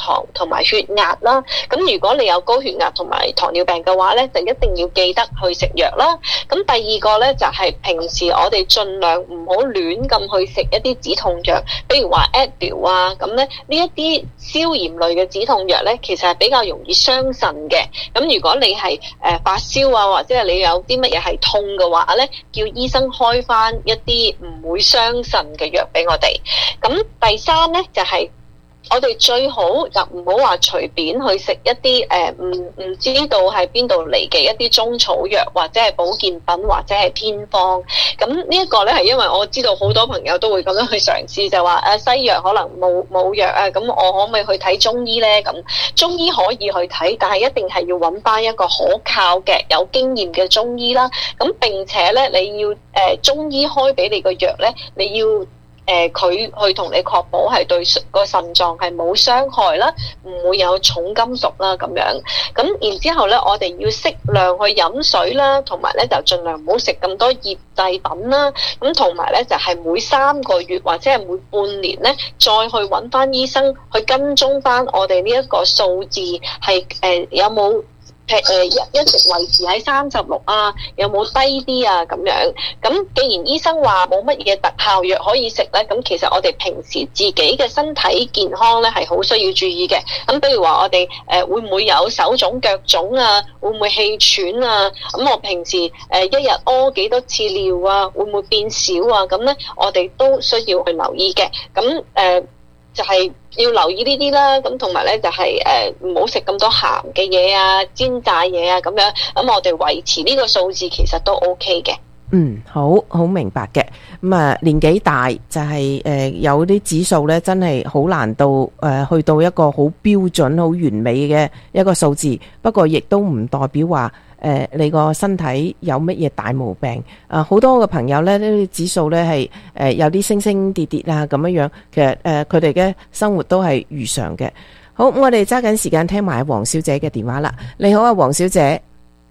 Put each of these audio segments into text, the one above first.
糖同埋血壓啦。咁如果你有高血壓同埋糖尿病嘅話咧，就一定要記得去食藥啦。咁第二個咧就係平時我哋盡量唔好亂咁去食一啲止痛藥，比如話 Advil 啊，咁咧呢一啲消炎類嘅止痛藥咧，其實係比較容易傷腎嘅。咁如果你係發燒啊，或者係你有啲乜嘢係痛嘅話咧，叫醫生開翻一啲唔會傷腎嘅藥俾我哋。咁第三咧就係我哋最好就唔好話隨便去食一啲唔知道係邊度嚟嘅一啲中草藥，或者係保健品，或者係偏方。咁呢一個咧係因為我知道好多朋友都會咁樣去嘗試，就話西藥可能冇藥啊，咁我可唔可以去睇中醫咧？咁中醫可以去睇，但係一定係要揾翻一個可靠嘅有經驗嘅中醫啦。咁並且咧你要中醫開俾你個藥咧，你要佢去同你確保係對個腎臟係冇傷害啦，唔會有重金屬啦咁樣。咁然之後咧，我哋要適量去飲水啦，同埋咧就盡量唔好食咁多醃製品啦。咁同埋咧就係每3個月或者係每半年咧，再去揾翻醫生去跟蹤翻我哋呢一個數字係有冇一直維持喺36啊，有冇低啲啊咁樣。咁既然醫生話冇乜嘢特效藥可以食咧，咁其實我哋平時自己嘅身體健康咧係好需要注意嘅。咁比如話我哋會唔會有手腫腳腫啊？會唔會氣喘啊？咁我平時一日屙幾多次尿啊？會唔會變少啊？咁咧我哋都需要去留意嘅。咁就係要留意呢啲啦，咁同埋咧就係唔好食咁多鹹嘅嘢啊、煎炸嘢啊咁樣，咁我哋維持呢個數字其實都 OK 嘅。 好明白嘅。咁啊，年紀大就係有啲指數咧，真係好難到去到一個好標準、好完美嘅一個數字。不過亦都唔代表話你個身體有乜嘢大毛病。好多嘅朋友咧，呢啲指數咧係有啲升升跌跌啊咁樣樣。其實佢哋嘅生活都係如常嘅。好，我哋揸緊時間聽埋黃小姐嘅電話啦。你好啊，黃小姐。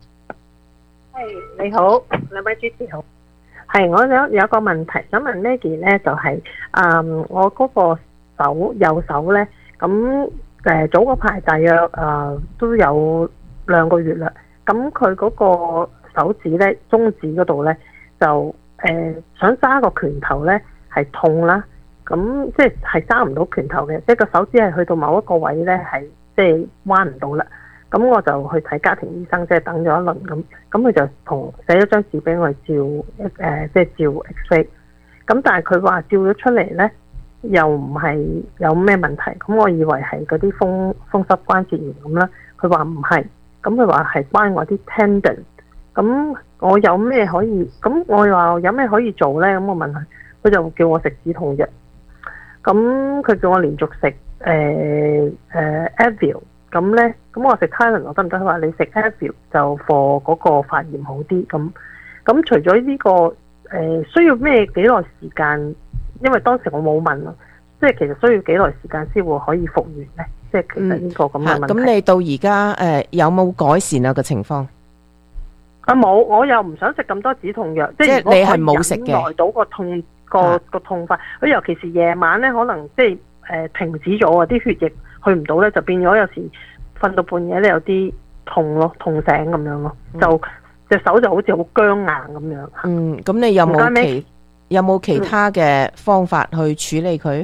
你好，兩位主持好。係，我有個問題想問 Maggie 咧，就係我嗰個右手咧，咁早嗰排大約都有2個月啦。咁佢嗰個手指咧，中指嗰度咧，就想揸個拳頭咧係痛啦。咁即係揸唔到拳頭嘅，即係個手指係去到某一個位咧係即係彎唔到啦。咁我就去睇家庭醫生，即係等咗一輪咁佢就寫咗張紙俾我照，即係照 X-ray。咁但係佢話照咗出嚟咧，又唔係有咩問題。咁我以為係嗰啲風濕關節炎咁啦。佢話唔係，咁佢話係關我啲 tendon。咁我有咩可以？咁我話有咩可以做咧？咁我問佢就叫我食止痛藥。咁佢叫我連續食Advil。咁咧，咁我食 Tylenol 得唔得？佢話你食 Advil 就 for 嗰個發炎好啲。咁除咗呢個需要幾耐時間？因為當時我冇問咯，即係其實需要幾耐時間先會可以復原咧？即係其實呢個咁嘅問題。咁你到而家有冇改善啊個情況？ 冇，我又唔想食咁多止痛藥。即係你係冇食嘅，耐到個痛個痛法。佢尤其是夜晚咧，可能即係停止咗啊啲血液。去唔到咧，就變咗有時瞓到半夜咧有啲痛咯，痛醒咁樣咯，就隻手就好似好僵硬咁樣。 咁你有冇其他嘅方法去處理佢？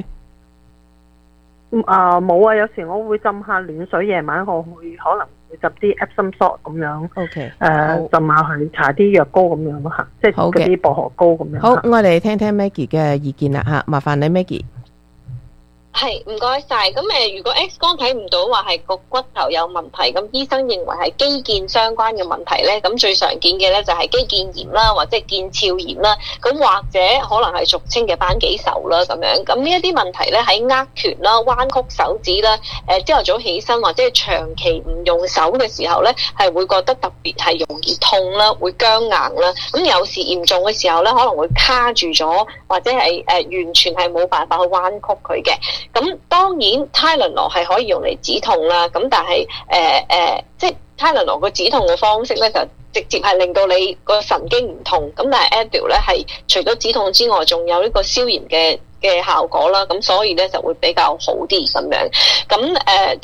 冇啊，有時我會浸下暖水，夜晚我會可能會浸啲 Epsom salt 咁樣。 OK， 浸下去搽啲藥膏咁樣咯嚇，即係嗰啲薄荷膏咁樣。 好，我哋聽聽 Maggie 嘅意見啦嚇，麻煩你 Maggie。 係，唔該晒。咁如果 X 光睇唔到話係個骨頭有問題，咁醫生認為係肌腱相關嘅問題咧，咁最常見嘅咧就係肌腱炎啦，或者係腱鞘炎啦，咁或者可能係俗稱嘅扳機手啦咁樣。咁呢一啲問題咧喺握拳啦、彎曲手指啦、朝頭早起身或者係長期唔用手嘅時候咧，係會覺得特別係容易痛啦，會僵硬啦。咁有時嚴重嘅時候咧，可能會卡住咗，或者係完全係冇辦法去彎曲佢嘅。咁當然 Tylenol 係可以用嚟止痛啦，咁但係即係 Tylenol 個止痛嘅方式咧，就直接係令到你個神經唔痛。咁但係 Advil 咧係除咗止痛之外，仲有呢個消炎嘅效果啦。咁所以咧就會比較好啲咁樣。咁